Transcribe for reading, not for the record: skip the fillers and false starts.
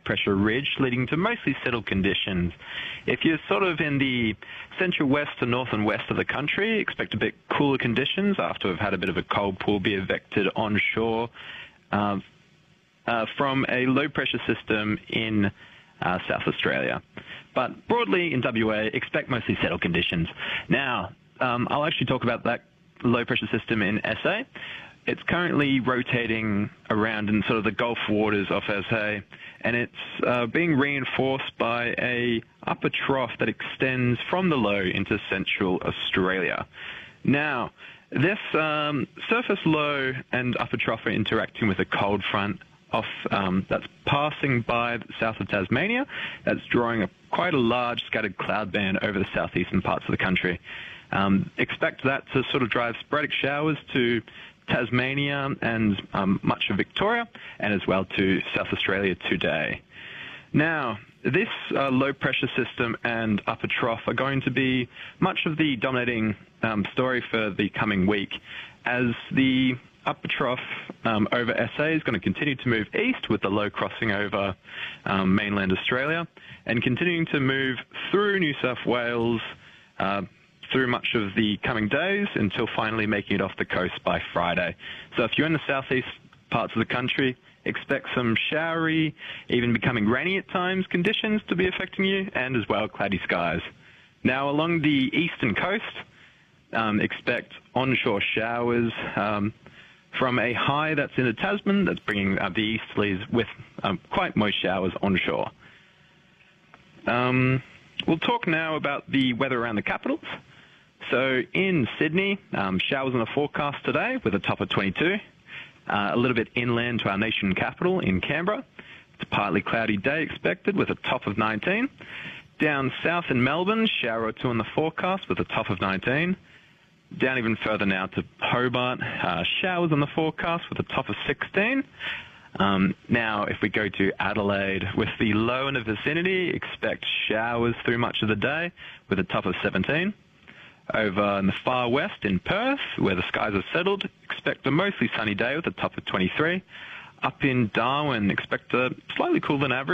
pressure ridge leading to mostly settled conditions. If you're sort of in the central west to north and west of the country, expect a bit cooler conditions after we've had a bit of a cold pool be evicted onshore from a low pressure system in South Australia. But broadly in WA, expect mostly settled conditions. Now, I'll actually talk about that low pressure system in SA. It's currently rotating around in sort of the Gulf waters of SA, and it's being reinforced by a upper trough that extends from the low into central Australia. Now, this surface low and upper trough are interacting with a cold front that's passing by the south of Tasmania. That's drawing quite a large scattered cloud band over the southeastern parts of the country. Expect that to sort of drive sporadic showers to Tasmania and much of Victoria, and as well to South Australia today. Now, this low pressure system and upper trough are going to be much of the dominating story for the coming week, as the upper trough over SA is going to continue to move east with the low crossing over mainland Australia and continuing to move through New South Wales through much of the coming days until finally making it off the coast by Friday. So if you're in the southeast parts of the country, expect some showery, even becoming rainy at times, conditions to be affecting you, and as well cloudy skies. Now along the eastern coast, expect onshore showers from a high that's in the Tasman that's bringing the easterlies with quite moist showers onshore. We'll talk now about the weather around the capitals. So in Sydney, showers in the forecast today with a top of 22. A little bit inland to our nation capital in Canberra. It's a partly cloudy day expected with a top of 19. Down south in Melbourne, shower or two in the forecast with a top of 19. Down even further now to Hobart, showers in the forecast with a top of 16. Now, if we go to Adelaide, with the low in the vicinity, expect showers through much of the day with a top of 17. Over in the far west in Perth, where the skies are settled, expect a mostly sunny day with a top of 23. Up in Darwin, expect a slightly cooler than average